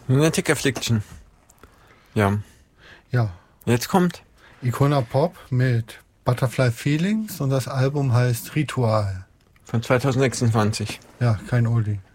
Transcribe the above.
Lunatic Affliction. Ja. Ja. Jetzt kommt Icona Pop mit Butterfly Feelings und das Album heißt Ritual. von 2026. Ja, kein Oldie.